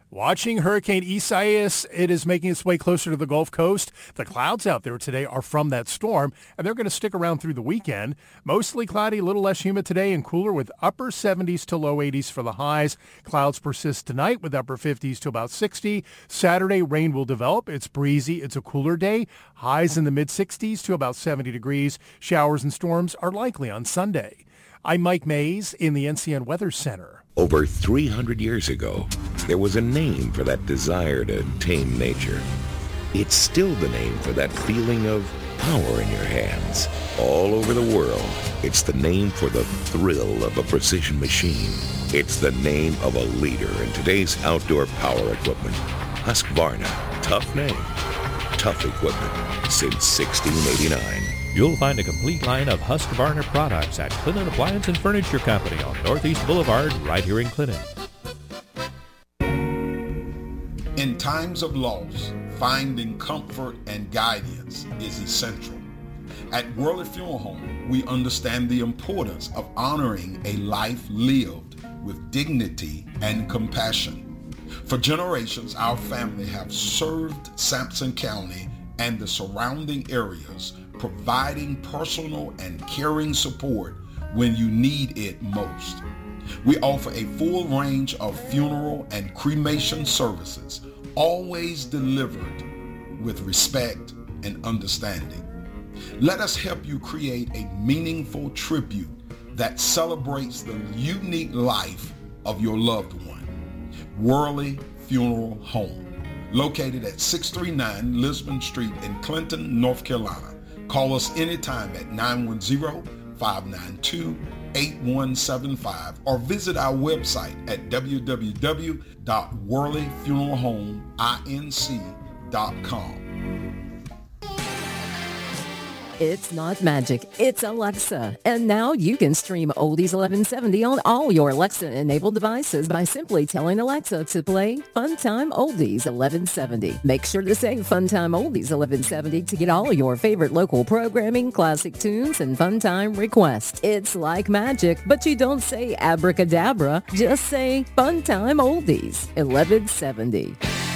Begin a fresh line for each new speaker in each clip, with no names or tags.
Watching Hurricane Isaias, it is making its way closer to the Gulf Coast. The clouds out there today are from that storm, and they're going to stick around through the weekend. Mostly cloudy, a little less humid today and cooler with upper 70s to low 80s for the highs. Clouds persist tonight with upper 50s to about 60. Saturday, rain will develop. It's breezy. It's a cooler day. Highs in the mid-60s to about 70 degrees. Showers and storms are likely on Sunday. I'm Mike Mays in the NCN Weather Center.
Over 300 years ago, there was a name for that desire to tame nature. It's still the name for that feeling of power in your hands. All over the world, it's the name for the thrill of a precision machine. It's the name of a leader in today's outdoor power equipment. Husqvarna. Tough name. Tough equipment since 1689.
You'll find a complete line of Husqvarna products at Clinton Appliance and Furniture Company on Northeast Boulevard, right here in Clinton.
In times of loss, finding comfort and guidance is essential. At Worley Funeral Home, we understand the importance of honoring a life lived with dignity and compassion. For generations, our family have served Sampson County and the surrounding areas, providing personal and caring support when you need it most. We offer a full range of funeral and cremation services, always delivered with respect and understanding. Let us help you create a meaningful tribute that celebrates the unique life of your loved one. Worley Funeral Home, located at 639 Lisbon Street in Clinton, North Carolina. Call us anytime at 910-592-8175 or visit our website at www.worleyfuneralhomeinc.com.
It's not magic, it's Alexa. And now you can stream Oldies 1170 on all your Alexa-enabled devices by simply telling Alexa to play Funtime Oldies 1170. Make sure to say Funtime Oldies 1170 to get all your favorite local programming, classic tunes, and Funtime requests. It's like magic, but you don't say abracadabra. Just say Funtime Oldies 1170.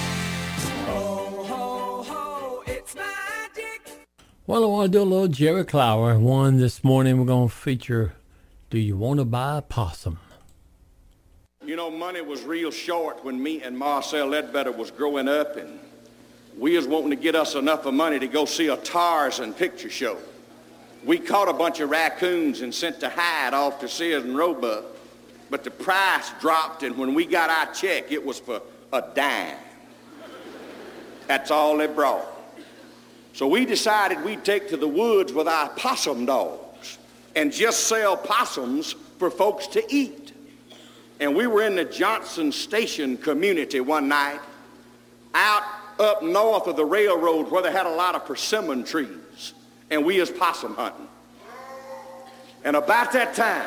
Well, I want to do a little Jerry Clower. One this morning we're going to feature, Do You Want to Buy a Possum?
You know, money was real short when me and Marcel Ledbetter was growing up, and we was wanting to get us enough of money to go see a Tarzan picture show. We caught a bunch of raccoons and sent the hide off to Sears and Roebuck, but the price dropped, and when we got our check, it was for a dime. That's all they brought. So we decided we'd take to the woods with our possum dogs and just sell possums for folks to eat. And we were in the Johnson Station community one night out up north of the railroad where they had a lot of persimmon trees, and we was possum hunting. And about that time,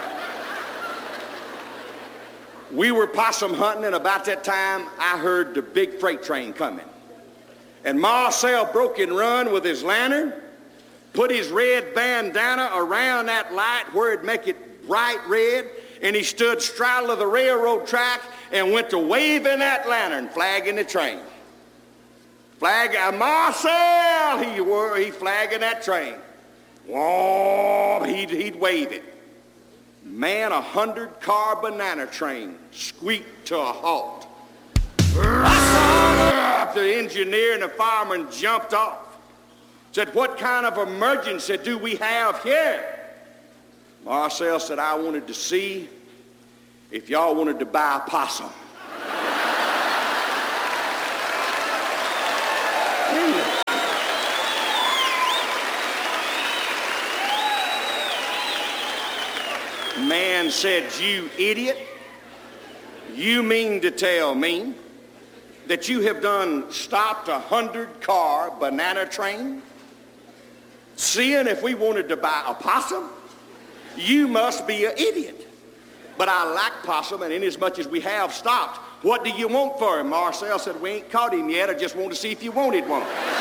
we were possum hunting, and about that time, I heard the big freight train coming. And Marcel broke and run with his lantern, put his red bandana around that light where it'd make it bright red, and he stood straddle of the railroad track and went to waving that lantern, flagging the train. Marcel, he flagging that train. Whoa, he'd wave it. Man, 100-car banana train squeaked to a halt. The engineer and the fireman jumped off. Said, what kind of emergency do we have here? Marcel said, I wanted to see if y'all wanted to buy a possum. Man said, you idiot, you mean to tell me that you have done stopped a 100-car banana train, seeing if we wanted to buy a possum? You must be an idiot. But I like possum, and inasmuch as we have stopped, what do you want for him? Marcel said, we ain't caught him yet. I just want to see if you wanted one.